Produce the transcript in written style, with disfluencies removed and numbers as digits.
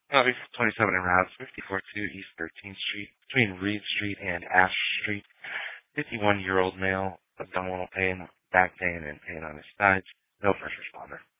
Before 27 and routes 54-2 East 13th Street between Reed Street and Ash Street. 51-year-old male, abdominal pain, back pain, and pain on his sides. No first responder.